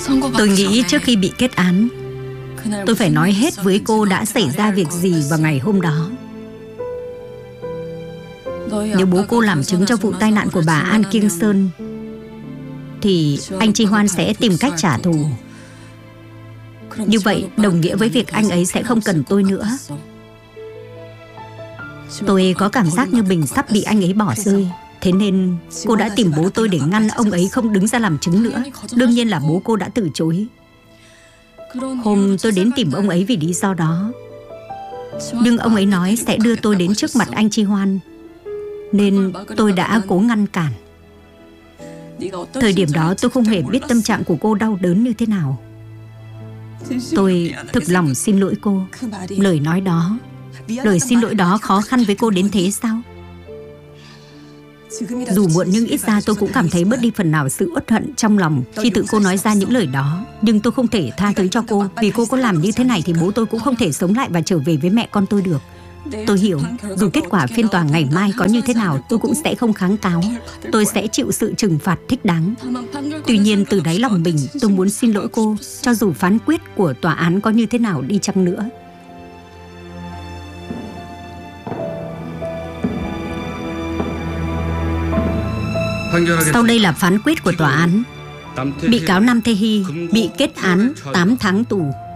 Tôi nghĩ trước khi bị kết án, tôi phải nói hết với cô đã xảy ra việc gì vào ngày hôm đó. Nếu bố cô làm chứng cho vụ tai nạn của bà An Kiêng Sơn thì anh Chi Hoan sẽ tìm cách trả thù. Như vậy đồng nghĩa với việc anh ấy sẽ không cần tôi nữa. Tôi có cảm giác như mình sắp bị anh ấy bỏ rơi. Thế nên cô đã tìm bố tôi để ngăn ông ấy không đứng ra làm chứng nữa. Đương nhiên là bố cô đã từ chối. Hôm tôi đến tìm ông ấy vì lý do đó, nhưng ông ấy nói sẽ đưa tôi đến trước mặt anh Chi Hoan, nên tôi đã cố ngăn cản. Thời điểm đó tôi không hề biết tâm trạng của cô đau đớn như thế nào. Tôi thực lòng xin lỗi cô. Lời xin lỗi đó khó khăn với cô đến thế sao? Dù muộn nhưng ít ra tôi cũng cảm thấy bớt đi phần nào sự uất hận trong lòng khi tự cô nói ra những lời đó. Nhưng tôi không thể tha thứ cho cô. Vì cô có làm như thế này thì bố tôi cũng không thể sống lại và trở về với mẹ con tôi được. Tôi hiểu, dù kết quả phiên tòa ngày mai có như thế nào, tôi cũng sẽ không kháng cáo. Tôi sẽ chịu sự trừng phạt thích đáng. Tuy nhiên từ đáy lòng mình, tôi muốn xin lỗi cô, cho dù phán quyết của tòa án có như thế nào đi chăng nữa. Sau đây là phán quyết của tòa án. Bị cáo Nam Tae Hee bị kết án 8 tháng tù.